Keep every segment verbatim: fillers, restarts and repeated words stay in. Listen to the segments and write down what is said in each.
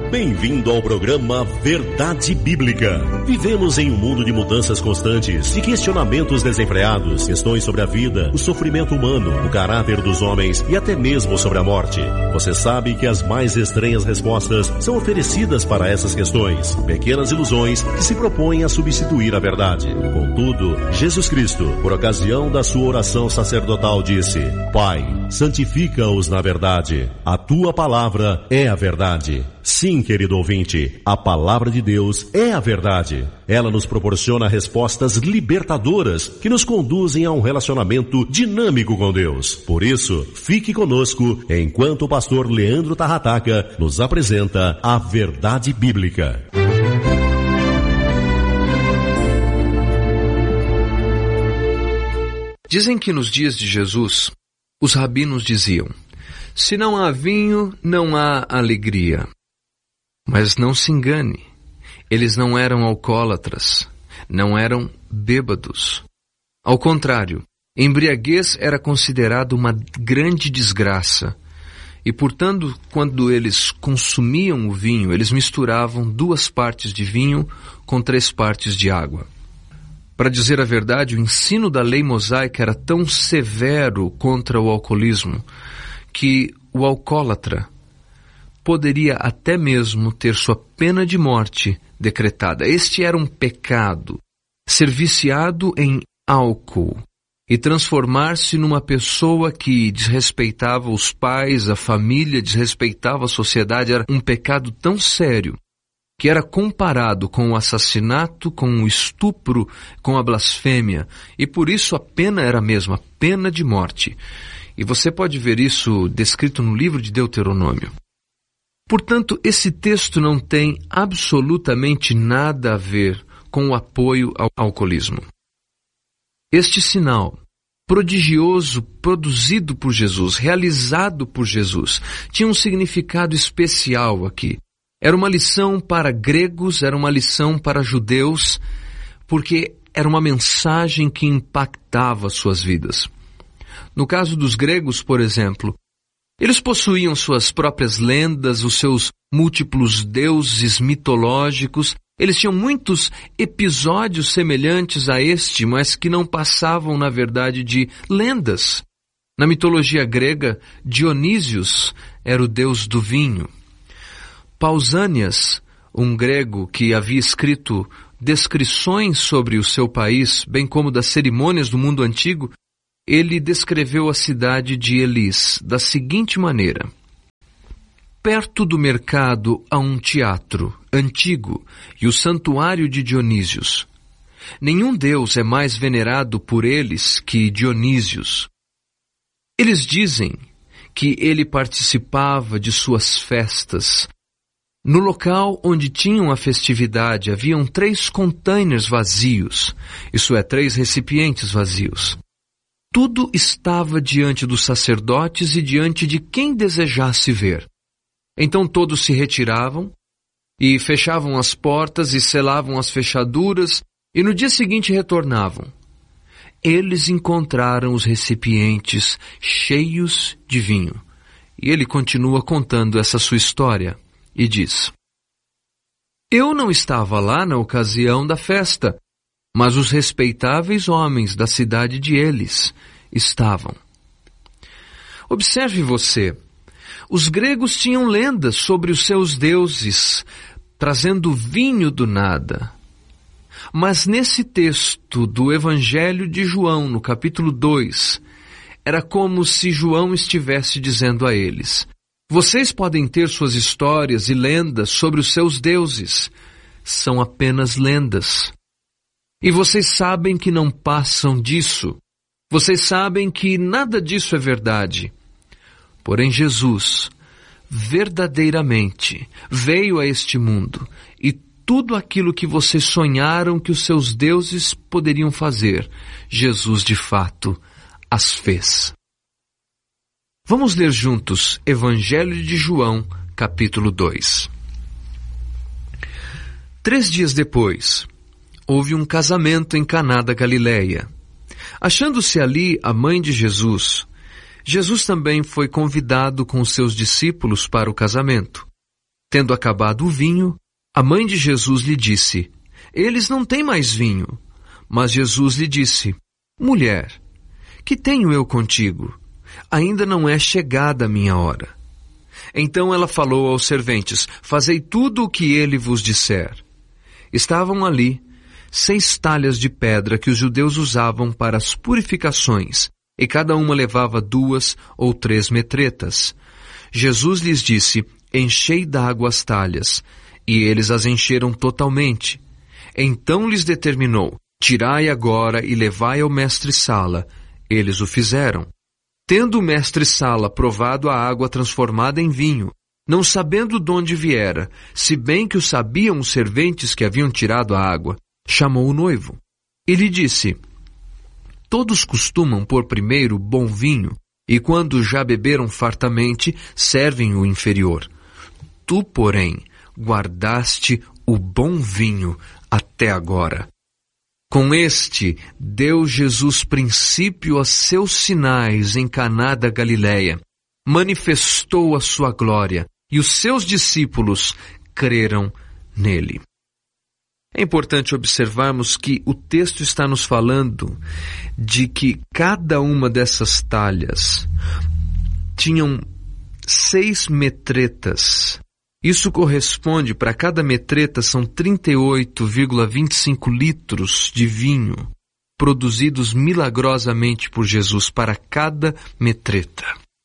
Bem-vindo ao programa Verdade Bíblica. Vivemos em um mundo de mudanças constantes, de questionamentos desenfreados, questões sobre a vida, o sofrimento humano, o caráter dos homens e até mesmo sobre a morte. Você sabe que as mais estranhas respostas são oferecidas para essas questões, pequenas ilusões que se propõem a substituir a verdade. Contudo, Jesus Cristo, por ocasião da sua oração sacerdotal, disse: Pai, santifica-os na verdade. A tua palavra é a verdade. Sim, querido ouvinte, a palavra de Deus é a verdade. Ela nos proporciona respostas libertadoras que nos conduzem a um relacionamento dinâmico com Deus. Por isso, fique conosco enquanto o pastor Leandro Tarrataca nos apresenta a Verdade Bíblica. Dizem que nos dias de Jesus, os rabinos diziam: se não há vinho, não há alegria. Mas não se engane, eles não eram alcoólatras, não eram bêbados. Ao contrário, embriaguez era considerado uma grande desgraça. E, portanto, quando eles consumiam o vinho, eles misturavam duas partes de vinho com três partes de água. Para dizer a verdade, o ensino da lei mosaica era tão severo contra o alcoolismo que o alcoólatra poderia até mesmo ter sua pena de morte decretada. Este era um pecado, ser viciado em álcool e transformar-se numa pessoa que desrespeitava os pais, a família, desrespeitava a sociedade. Era um pecado tão sério que era comparado com o assassinato, com o estupro, com a blasfêmia, e por isso a pena era a mesma, pena de morte. E você pode ver isso descrito no livro de Deuteronômio. Portanto, esse texto não tem absolutamente nada a ver com o apoio ao alcoolismo. Este sinal prodigioso produzido por Jesus, realizado por Jesus, tinha um significado especial aqui. Era uma lição para gregos, era uma lição para judeus, porque era uma mensagem que impactava suas vidas. No caso dos gregos, por exemplo, eles possuíam suas próprias lendas, os seus múltiplos deuses mitológicos. Eles tinham muitos episódios semelhantes a este, mas que não passavam, na verdade, de lendas. Na mitologia grega, Dionísios era o deus do vinho. Pausânias, um grego que havia escrito descrições sobre o seu país, bem como das cerimônias do mundo antigo, ele descreveu a cidade de Elis da seguinte maneira: perto do mercado há um teatro antigo e o santuário de Dionísios. Nenhum deus é mais venerado por eles que Dionísios. Eles dizem que ele participava de suas festas. No local onde tinham a festividade haviam três containers vazios, isso é, três recipientes vazios. Tudo estava diante dos sacerdotes e diante de quem desejasse ver. Então todos se retiravam e fechavam as portas e selavam as fechaduras e no dia seguinte retornavam. Eles encontraram os recipientes cheios de vinho. E ele continua contando essa sua história e diz: eu não estava lá na ocasião da festa, mas os respeitáveis homens da cidade de Elis estavam. Observe você, os gregos tinham lendas sobre os seus deuses, trazendo vinho do nada. Mas nesse texto do Evangelho de João, no capítulo dois, era como se João estivesse dizendo a eles: vocês podem ter suas histórias e lendas sobre os seus deuses, são apenas lendas. E vocês sabem que não passam disso. Vocês sabem que nada disso é verdade. Porém, Jesus, verdadeiramente, veio a este mundo e tudo aquilo que vocês sonharam que os seus deuses poderiam fazer, Jesus, de fato, as fez. Vamos ler juntos Evangelho de João, capítulo dois. Três dias depois, houve um casamento em Caná da Galileia. Achando-se ali a mãe de Jesus, Jesus também foi convidado com os seus discípulos para o casamento. Tendo acabado o vinho, a mãe de Jesus lhe disse: eles não têm mais vinho. Mas Jesus lhe disse: mulher, que tenho eu contigo? Ainda não é chegada a minha hora. Então ela falou aos serventes: fazei tudo o que ele vos disser. Estavam ali seis talhas de pedra que os judeus usavam para as purificações, e cada uma levava duas ou três metretas. Jesus lhes disse: enchei d'água as talhas, e eles as encheram totalmente. Então lhes determinou: tirai agora e levai ao mestre-sala. Eles o fizeram. Tendo o mestre-sala provado a água transformada em vinho, não sabendo de onde viera, se bem que o sabiam os serventes que haviam tirado a água, chamou o noivo. E lhe disse: todos costumam pôr primeiro bom vinho, e quando já beberam fartamente, servem o inferior. Tu, porém, guardaste o bom vinho até agora. Com este, deu Jesus princípio a seus sinais em Caná da Galileia, manifestou a sua glória, e os seus discípulos creram nele. É importante observarmos que o texto está nos falando de que cada uma dessas talhas tinham seis metretas. Isso corresponde, para cada metreta, são trinta e oito vírgula vinte e cinco litros de vinho, produzidos milagrosamente por Jesus para cada metreta.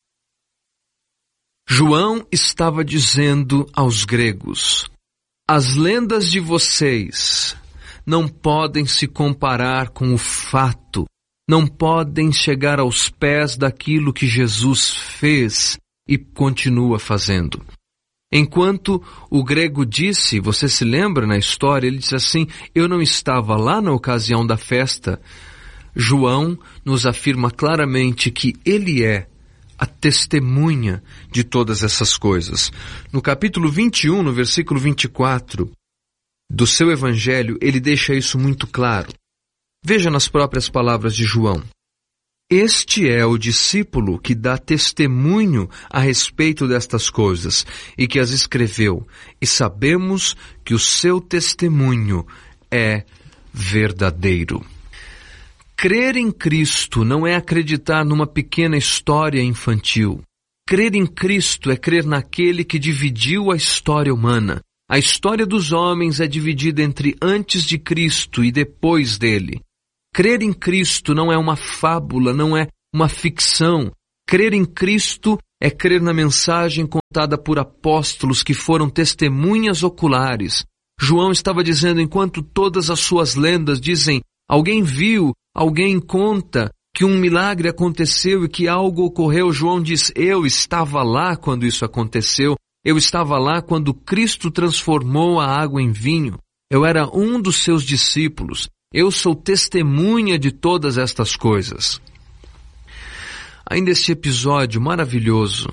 João estava dizendo aos gregos: as lendas de vocês não podem se comparar com o fato, não podem chegar aos pés daquilo que Jesus fez e continua fazendo. Enquanto o grego disse, você se lembra na história, ele disse assim: eu não estava lá na ocasião da festa. João nos afirma claramente que ele é a testemunha de todas essas coisas. No capítulo vinte e um, no versículo vinte e quatro do seu evangelho, ele deixa isso muito claro. Veja nas próprias palavras de João: este é o discípulo que dá testemunho a respeito destas coisas e que as escreveu, e sabemos que o seu testemunho é verdadeiro. Crer em Cristo não é acreditar numa pequena história infantil. Crer em Cristo é crer naquele que dividiu a história humana. A história dos homens é dividida entre antes de Cristo e depois dele. Crer em Cristo não é uma fábula, não é uma ficção. Crer em Cristo é crer na mensagem contada por apóstolos que foram testemunhas oculares. João estava dizendo, enquanto todas as suas lendas dizem: alguém viu, alguém conta que um milagre aconteceu e que algo ocorreu, João diz: eu estava lá quando isso aconteceu. Eu estava lá quando Cristo transformou a água em vinho. Eu era um dos seus discípulos. Eu sou testemunha de todas estas coisas. Ainda este episódio maravilhoso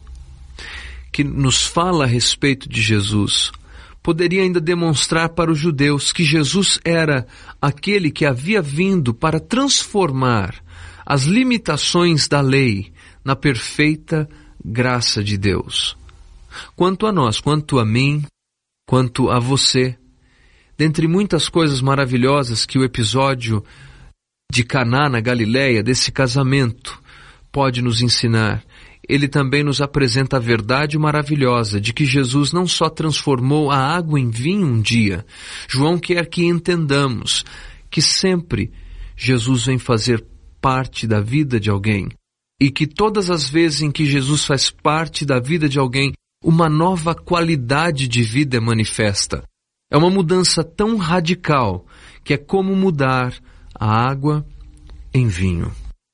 que nos fala a respeito de Jesus poderia ainda demonstrar para os judeus que Jesus era aquele que havia vindo para transformar as limitações da lei na perfeita graça de Deus. Quanto a nós, quanto a mim, quanto a você, dentre muitas coisas maravilhosas que o episódio de Caná na Galileia, desse casamento, pode nos ensinar, ele também nos apresenta a verdade maravilhosa de que Jesus não só transformou a água em vinho um dia. João quer que entendamos que sempre Jesus vem fazer parte da vida de alguém e que todas as vezes em que Jesus faz parte da vida de alguém, uma nova qualidade de vida é manifesta. É uma mudança tão radical que é como mudar a água em vinho.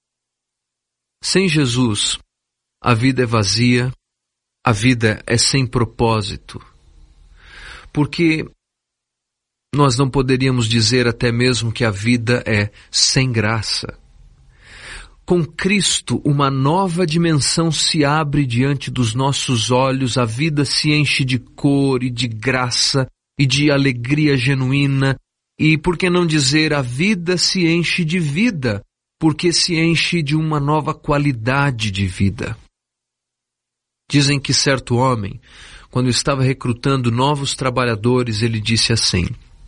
Sem Jesus, a vida é vazia, a vida é sem propósito. Porque nós não poderíamos dizer até mesmo que a vida é sem graça. Com Cristo, uma nova dimensão se abre diante dos nossos olhos, a vida se enche de cor e de graça e de alegria genuína, e por que não dizer, a vida se enche de vida, porque se enche de uma nova qualidade de vida. Dizem que certo homem, quando estava recrutando novos trabalhadores, ele disse assim: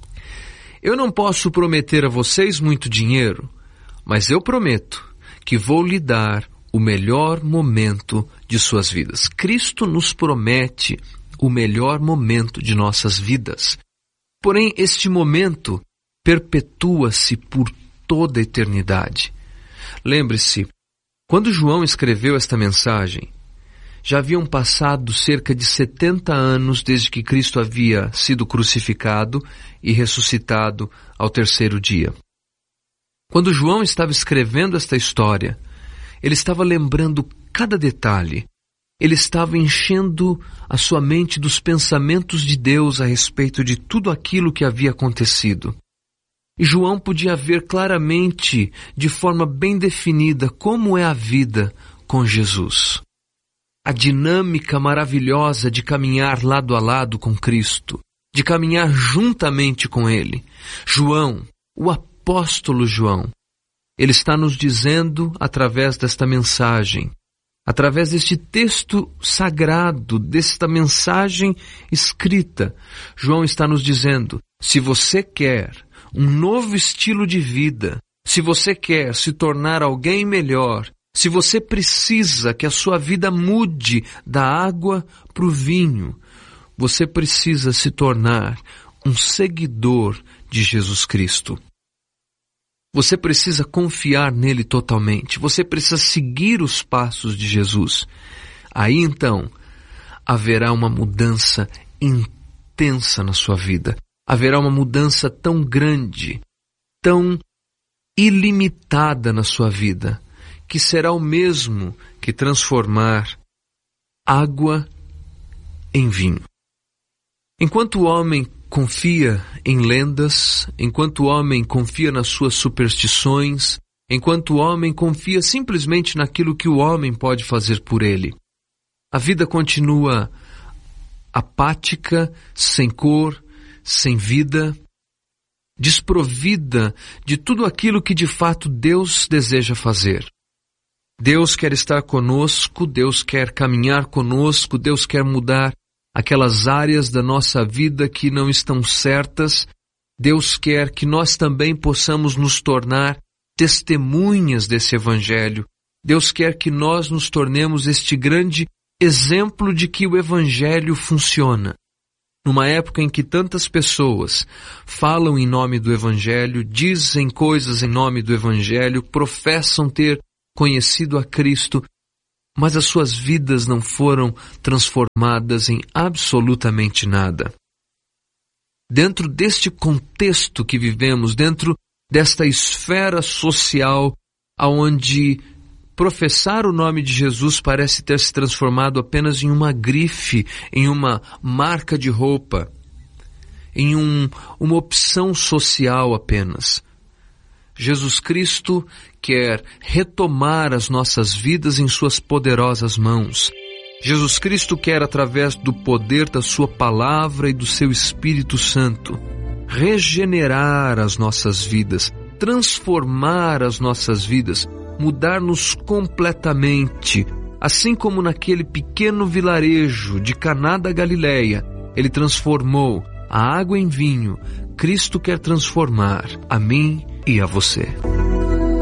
eu não posso prometer a vocês muito dinheiro, mas eu prometo que vou lhe dar o melhor momento de suas vidas. Cristo nos promete o melhor momento de nossas vidas. Porém, este momento perpetua-se por toda a eternidade. Lembre-se, quando João escreveu esta mensagem, já haviam passado cerca de setenta anos desde que Cristo havia sido crucificado e ressuscitado ao terceiro dia. Quando João estava escrevendo esta história, ele estava lembrando cada detalhe. Ele estava enchendo a sua mente dos pensamentos de Deus a respeito de tudo aquilo que havia acontecido. E João podia ver claramente, de forma bem definida, como é a vida com Jesus. A dinâmica maravilhosa de caminhar lado a lado com Cristo, de caminhar juntamente com Ele. João, o apóstolo João, ele está nos dizendo, através desta mensagem, através deste texto sagrado, desta mensagem escrita, João está nos dizendo: se você quer um novo estilo de vida, se você quer se tornar alguém melhor, se você precisa que a sua vida mude da água para o vinho, você precisa se tornar um seguidor de Jesus Cristo. Você precisa confiar nele totalmente. Você precisa seguir os passos de Jesus. Aí então haverá uma mudança intensa na sua vida. Haverá uma mudança tão grande, tão ilimitada na sua vida, que será o mesmo que transformar água em vinho. Enquanto o homem confia em lendas, enquanto o homem confia nas suas superstições, enquanto o homem confia simplesmente naquilo que o homem pode fazer por ele, a vida continua apática, sem cor, sem vida, desprovida de tudo aquilo que de fato Deus deseja fazer. Deus quer estar conosco, Deus quer caminhar conosco, Deus quer mudar aquelas áreas da nossa vida que não estão certas. Deus quer que nós também possamos nos tornar testemunhas desse Evangelho. Deus quer que nós nos tornemos este grande exemplo de que o Evangelho funciona. Numa época em que tantas pessoas falam em nome do Evangelho, dizem coisas em nome do Evangelho, professam ter conhecido a Cristo, mas as suas vidas não foram transformadas em absolutamente nada. Dentro deste contexto que vivemos, dentro desta esfera social onde professar o nome de Jesus parece ter se transformado apenas em uma grife, em uma marca de roupa, em um, uma opção social apenas. Jesus Cristo quer retomar as nossas vidas em suas poderosas mãos. Jesus Cristo quer, através do poder da sua palavra e do seu Espírito Santo, regenerar as nossas vidas, transformar as nossas vidas, mudar-nos completamente. Assim como naquele pequeno vilarejo de Caná da Galileia, ele transformou a água em vinho, Cristo quer transformar a mim e a você.